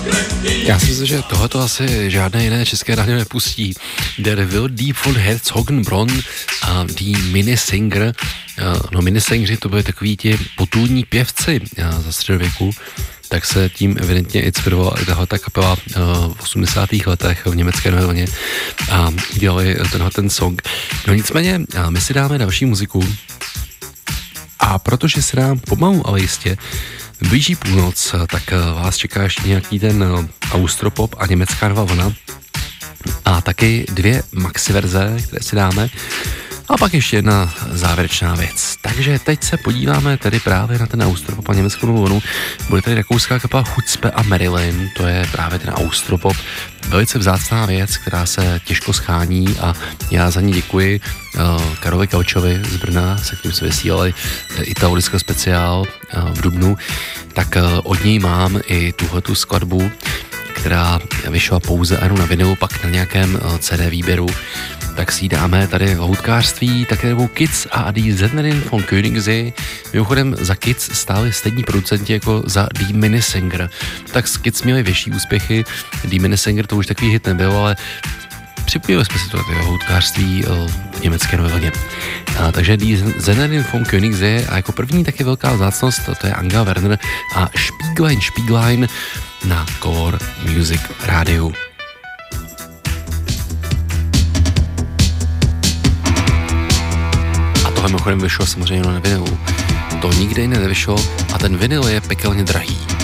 Já si myslím, že tohleto asi žádné jiné české rádio nepustí. Der will die von Herzogenbronn a die Minnesinger. No Minnesingři to byli takový ti potulní pěvci za středověku, tak se tím evidentně inspirovala i tahleta kapela v 80. letech v německé Nové vlně a udělali ten song. No nicméně, my si dáme další muziku a protože se nám pomalu, ale jistě blíží půlnoc, tak vás čeká ještě nějaký ten austropop a německá nová vlna a taky 2 maxi verze, které si dáme a pak ještě jedna závěrečná věc. Takže teď se podíváme tedy právě na ten austropop a německou novou vlnu. Bude tady rakouská kapela Chutzpe a Marilyn, to je právě ten austropop. Velice vzácná věc, která se těžko schání a já za ní děkuji Karlovi Kaučovi z Brna, se kterým se vysílali Italo-disco speciál v dubnu, tak od něj mám i tuhletu skladbu, která vyšla pouze jenom na vinylu, pak na nějakém CD výběru, tak si ji dáme tady v houtkářství, také nebo Kids a Die Sängerin von Königssee. Mimochodem za Kids stáli stejní producenti jako za Die Minnesinger. Tak s Kids měli větší úspěchy, Die Minnesinger to už takový hit nebyl, ale připojili jsme si to houtkářství v německé Nové vlně. Takže Die Sängerin von Königssee a jako první taky velká vzácnost, to je Angela Werner a Spieglein na Color Music rádiu. A tohle mimochodem vyšlo samozřejmě na vinylu. To nikde jiné nevyšlo a ten vinyl je pekelně drahý.